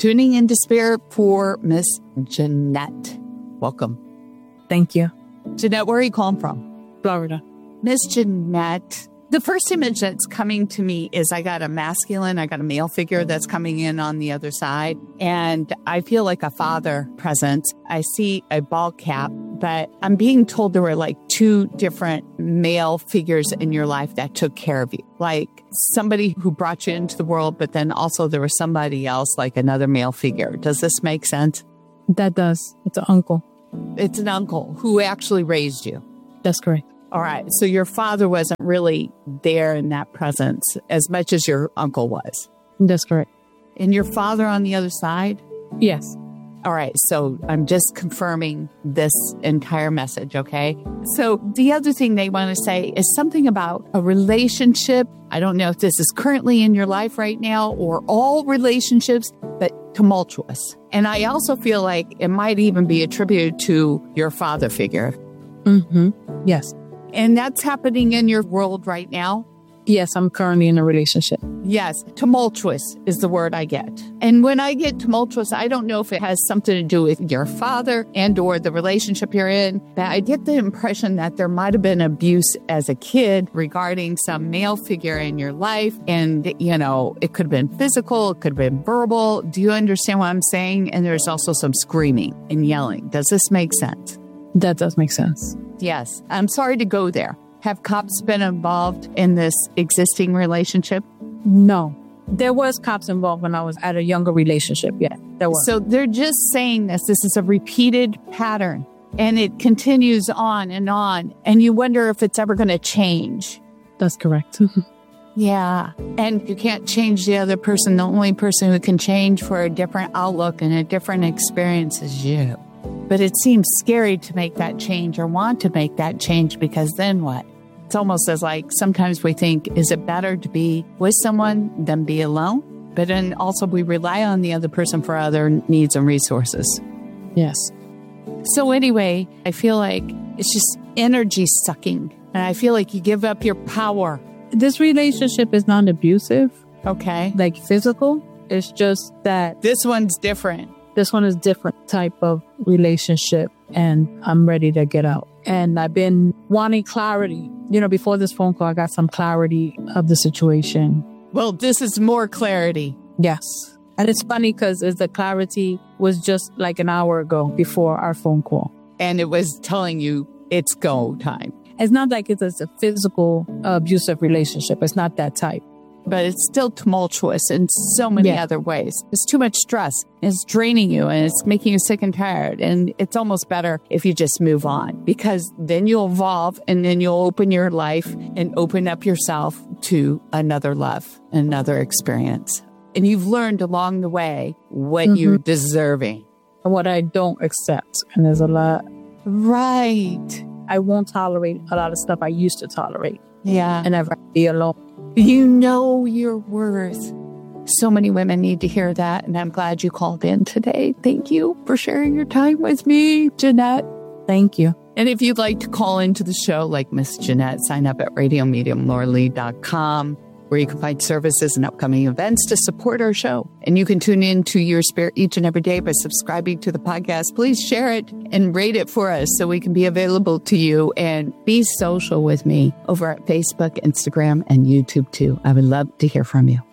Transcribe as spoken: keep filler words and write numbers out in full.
tuning into Spirit for Miss Jeanette. Welcome. Thank you. Jeanette, where are you calling from? Florida. Miss Jeanette, the first image that's coming to me is I got a masculine, I got a male figure that's coming in on the other side. And I feel like a father present. I see a bald cap, but I'm being told there were like two different male figures in your life that took care of you. Like somebody who brought you into the world, but then also there was somebody else, like another male figure. Does this make sense? That does. It's an uncle. It's an uncle who actually raised you. That's correct. All right. So your father wasn't really there in that presence as much as your uncle was. That's correct. And your father on the other side? Yes. All right. So I'm just confirming this entire message. Okay. So the other thing they want to say is something about a relationship. I don't know if this is currently in your life right now or all relationships, but tumultuous. And I also feel like it might even be attributed to your father figure. Mm-hmm. Yes. And that's happening in your world right now? Yes, I'm currently in a relationship. Yes, tumultuous is the word I get. And when I get tumultuous, I don't know if it has something to do with your father and or the relationship you're in, but I get the impression that there might have been abuse as a kid regarding some male figure in your life. And, you know, it could have been physical, it could have been verbal. Do you understand what I'm saying? And there's also some screaming and yelling. Does this make sense? That does make sense. Yes. I'm sorry to go there. Have cops been involved in this existing relationship? No. There was cops involved when I was at a younger relationship. Yeah, there was. So they're just saying this. This is a repeated pattern and it continues on and on. And you wonder if it's ever going to change. That's correct. Yeah. And you can't change the other person. The only person who can change for a different outlook and a different experience is you. But it seems scary to make that change or want to make that change because then what? It's almost as like sometimes we think, is it better to be with someone than be alone? But then also we rely on the other person for other needs and resources. Yes. So anyway, I feel like it's just energy sucking. And I feel like you give up your power. This relationship is not abusive. Okay. Like physical. It's just that this one's different. This one is different type of relationship and I'm ready to get out. And I've been wanting clarity. You know, before this phone call, I got some clarity of the situation. Well, this is more clarity. Yes. And it's funny because the clarity was just like an hour ago before our phone call. And it was telling you it's go time. It's not like it's a physical uh, abusive relationship. It's not that type. But it's still tumultuous in so many yeah. other ways. It's too much stress. It's draining you and it's making you sick and tired. And it's almost better if you just move on because then you'll evolve and then you'll open your life and open up yourself to another love, another experience. And you've learned along the way what mm-hmm. you're deserving. And what I don't accept. And there's a lot. Right. I won't tolerate a lot of stuff I used to tolerate. Yeah. And never be alone. You know your worth. So many women need to hear that. And I'm glad you called in today. Thank you for sharing your time with me, Jeanette. Thank you. And if you'd like to call into the show like Miss Jeanette, sign up at radio medium laura lee dot com where you can find services and upcoming events to support our show. And you can tune in to Your Spirit each and every day by subscribing to the podcast. Please share it and rate it for us so we can be available to you and be social with me over at Facebook, Instagram, and YouTube too. I would love to hear from you.